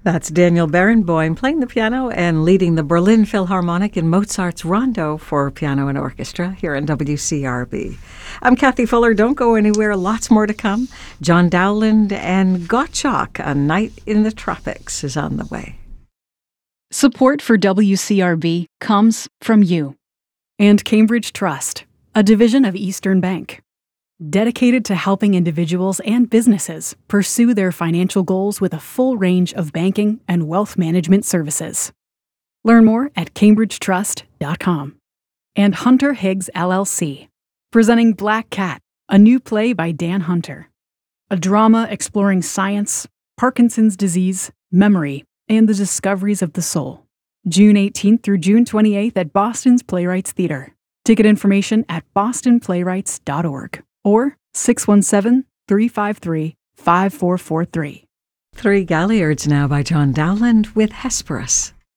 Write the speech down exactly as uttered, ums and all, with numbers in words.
That's Daniel Barenboim playing the piano and leading the Berlin Philharmonic in Mozart's Rondo for piano and orchestra here on W C R B. I'm Kathy Fuller. Don't go anywhere. Lots more to come. John Dowland and Gottschalk, A Night in the Tropics, is on the way. Support for W C R B comes from you and Cambridge Trust, a division of Eastern Bank, dedicated to helping individuals and businesses pursue their financial goals with a full range of banking and wealth management services. Learn more at cambridge trust dot com. And Hunter Higgs L L C, presenting Black Cat, a new play by Dan Hunter, a drama exploring science, Parkinson's disease, memory, and the discoveries of the soul. June eighteenth through June twenty-eighth at Boston's Playwrights Theatre. Ticket information at boston playwrights dot org or six one seven, three five three, five four four three. Three Galliards now by John Dowland with Hesperus.